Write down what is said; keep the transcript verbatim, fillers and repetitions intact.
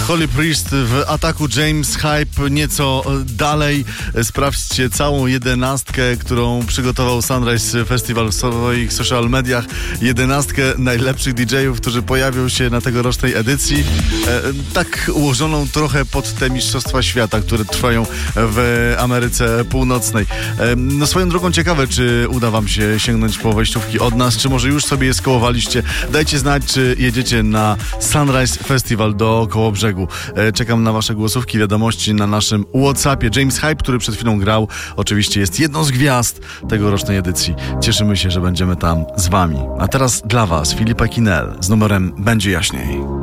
Holy Priest w ataku, James Hype nieco dalej. Sprawdźcie całą jedenastkę, którą przygotował Sunrise Festival w swoich social mediach. Jedenastkę najlepszych didżejów, którzy pojawią się na tegorocznej edycji. E, tak ułożoną trochę pod te mistrzostwa świata, które trwają w Ameryce Północnej. E, no swoją drogą ciekawe, czy uda wam się sięgnąć po wejściówki od nas, czy może już sobie je skołowaliście. Dajcie znać, czy jedziecie na Sunrise Festival do Kołobrzegu. E, czekam na wasze głosówki, wiadomości na naszym WhatsAppie. James Hype, który przed chwilą grał, oczywiście jest jedną z gwiazd tegorocznej edycji. Cieszymy się, że będziemy tam z wami. A teraz dla was Filipa Kinel z numerem Będzie Jaśniej.